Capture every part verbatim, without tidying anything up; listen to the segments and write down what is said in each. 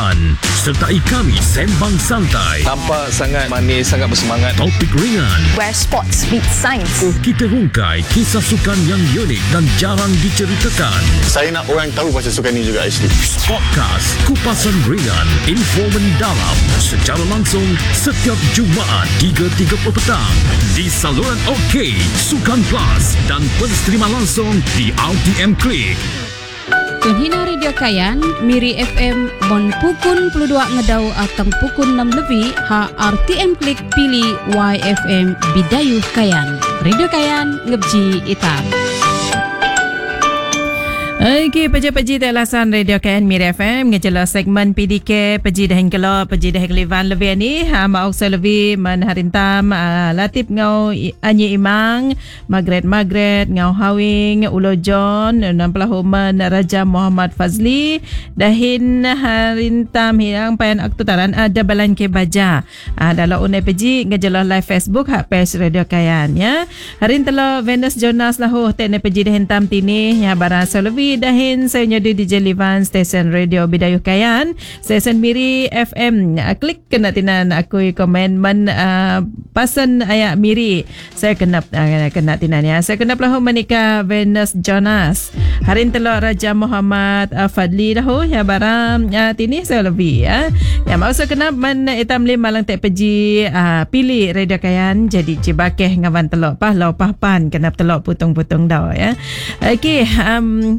Iwan. Sertai kami sembang santai. Nampak sangat manis, sangat bersemangat. Topik ringan. Where sports meet science. Kita rungkai kisah sukan yang unik dan jarang diceritakan. Saya nak orang tahu pasal sukan ni juga actually. Podcast Kupasan Ringan, info mendalam secara langsung setiap Jumaat tiga tiga puluh petang di saluran OK, Sukan Plus dan pensterima langsung di R T M Klik. Tunhina Radio Kayan, Miri F M, Mon Pukun puluh dua ngedau atau pukun enam lebih, ha R T M Klik pilih Y F M Bidayuh Kayan. Radio Kayan, ngebji itam. Okey, peji-peji telasan Radio Kayan Miri F M ngejelas segmen P D K peji dah hingkelo peji dah hinglevan lebih ni ha mauk lebih manharintam uh, Latif ngau Anyi Imang, Margaret Margaret ngau Hawing, Ulo John, namplah Human Raja Muhammad Fazli dahin harintam hiang payan aktutaran ada balan ke baja uh, dalam unai peji ngejelas live Facebook hak page Radio Kayan ya. Harin telo Venus Jonas lahu tekne peji dah hintam tini ya barang lebih dahin saya nyedi di Jelivan stesen radio Bidayuh Kayan stesen Miri F M. Klik kena tinan aku komen men uh, pasan ayak Miri saya kena uh, kena tinan ya. Saya kena pelahu menikah Venus Jonas harin telok Raja Muhammad uh, Fadli lahu ya barang uh, tini saya lebih ya. Ya mau saya kena men itam lim malang tek peji uh, pilih Radio Kayan jadi cibakeh ngawan telok pah lau pah pan kena telok putung-putung dah ya. Okey, um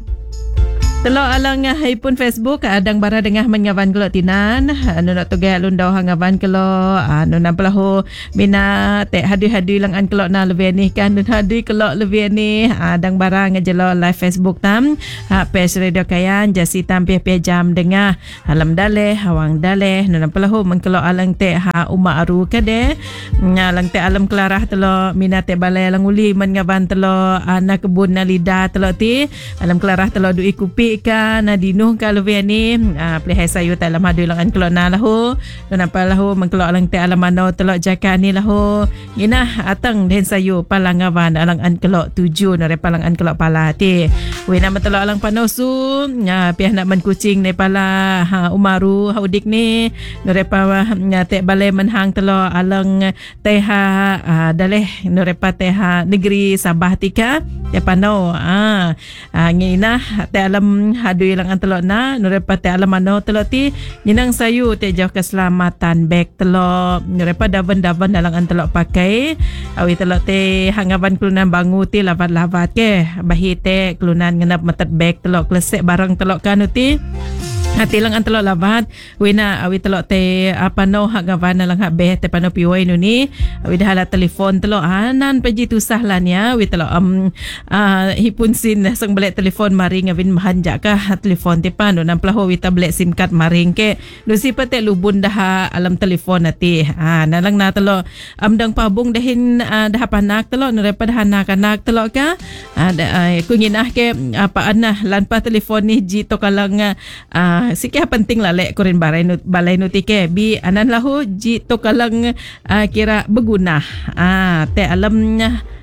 telok alang haipun Facebook adang bara dengah mengawan kelo tinan anu nak tugai alun dau hangawan kelo anu nampelahu mina tek hadu-hadu lang an kelo na lebih ni kan dan hadu kelo lebih ni adang bara ngejelo live Facebook tam ha page Radio Kayan jasi tampih pe jam dengah halam daleh hawang daleh nu nampelahu mengkelo alang tek ha uma aru kade ngalang tek alam kelarah telo mina tek balai lang uli mengawan telo ana kebun na lidah telo ti alam kelarah telo dui kupi ka na dinuh ka lebih ni ah pelihai sayu dalam hadu langan kelo na lahu do nampak lahu mengkelo alang te alam mano telok jaka ni lahu ngina atang den sayu palangawan alang an kelo tuju no re palangan kelo pala ti we nama telok alang panosu nya piah nak men kucing ne pala ha umaru haudik ni no re pa nya te balai menhang telok alang teha ah, daleh no re pa teha negeri Sabah tika ya pano ah, ah ngina te alam hadu ilang antelok na nurepa te alamano telok ti ninang sayu te jauh keselamatan beg telok nurepa davan-davan dalang antelok pakai awi telok te hangaban kelunan bangu ti lavat-lavat ke bahi te kelunan ngenap metet beg telok klesek barang telok kanu ti hati lang antelok lavat wina awi telok te apa no hak gavan lang hak beh te pano piwai nu ni awi dah ala telefon telok anan peji tusah lan ya awi telok um uh, hipun sin sang balik telefon maring awin mahanjak ka telefon te pano namplah wi tablet sim card maring ke nu si pete lubun dah alam telefon ati ha nalang na telok amdang pabung dahin uh, dah panak telok nu repa dah anak-anak telok ka ada uh, kunginah ke apa anah lan pa telefon ni ji to kalang uh, sikit penting lah lek kurin balai nu balai nutike bi anan lahu ji to kalang uh, kira berguna ah te alam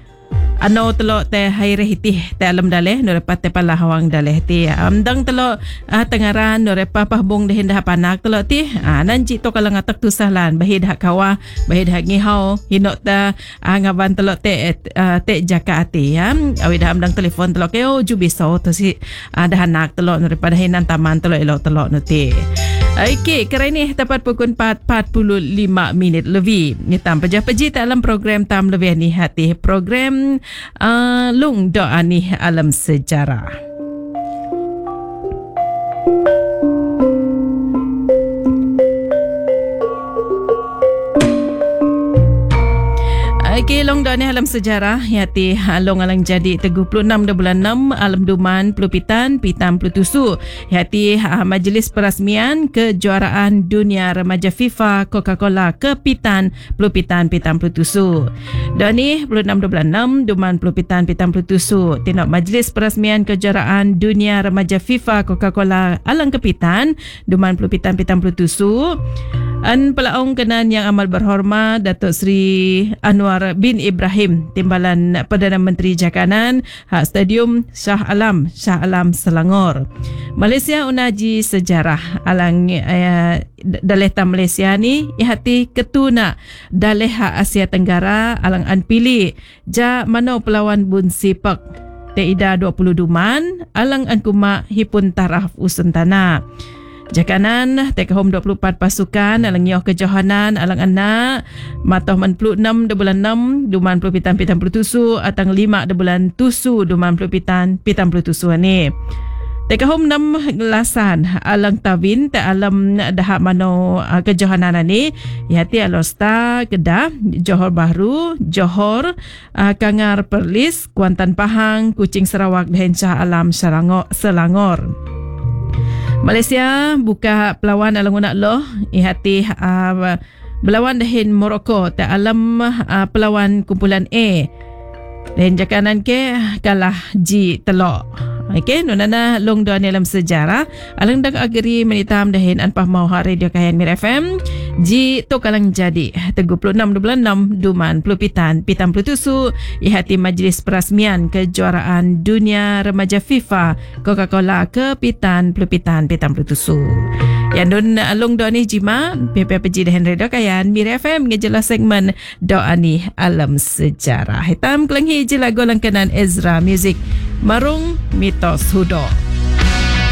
ano telo te haire hitih te alam daleh no repa te pala hawang daleh ti amdang telo uh, tengaran no repa pahbung dehin dah panak telo ti ah nan ji to kalang atak tusalan bahid hak kawa bahid hak ngihau hinok ta uh, ngaban telo te uh, te jaka ati ya awi dah amdang telefon telo ke oh ju biso to si uh, dah anak telo no repa dahinan taman telo elo telo no ti. Okey, kira ini tepat pukul empat empat puluh lima minit lebih. Nyetam pejah-peji dalam program Tam Lebih Ni Hati. Program uh, Lung Doa Ni Alam Sejarah. Okey, long doa ni alam sejarah yati long alang jadi tiga puluh enam bulan enam alam duman pelupitan pitam pelutusu yati uh, majlis perasmian kejuaraan dunia remaja FIFA Coca-Cola kepitan pelupitan pitam pelutusu. Doa ni dua puluh enam bulan enam duman pelupitan pitam pelutusu tinok majlis perasmian kejuaraan dunia remaja FIFA Coca-Cola alang kepitan duman pelupitan pitam pelutusu An pelaong kenan yang amal berhormat Datuk Seri Anwar bin Ibrahim Timbalan Perdana Menteri Jakanan hak Stadium Shah Alam Shah Alam Selangor. Malaysia unaji sejarah alang uh, daleta Malaysia ni ihati ketuna daleh Asia Tenggara alang an pilih ja mano pelawan bun sipak teida dua puluh duman alang an kuma hipun taraf usun tanah. Jakanan take home dua puluh empat pasukan alang nyoh kejohanan alang anak matoh man puluh enam de bulan enam duman puluh pitan pitan puluh tusu atang lima de bulan tusu duman puluh pitan pitan puluh tusu ni. Take home enam lasan alang tawin te alam dah mano uh, kejohanan ni yati Alosta Kedah, Johor Bahru, Johor, uh, Kangar Perlis, Kuantan Pahang, Kuching Sarawak dan Shah Alam Selangor. Selangor. Malaysia buka pelawan alang unak loh ihati uh, belawan dahin Morocco te alam uh, pelawan kumpulan A dan jakanan ke kalah G telok. Okey, nunana long doan dalam sejarah alang dak agri menitam dahin anpah mau ha radio Kayan Mir F M G to kalang jadi tiga puluh enam bulan enam duman puluh pitan pitan puluh tusu ihati majlis perasmian kejuaraan dunia remaja FIFA Coca-Cola ke pitan puluh pitan pitan puluh tusu. Yang don long doa ni jima P P P G dahin radio Kayan Mir F M ngejelas segmen doa ni alam sejarah. Hitam kelenghi je lagu langkanan Ezra Music Marung Mitos Hudo.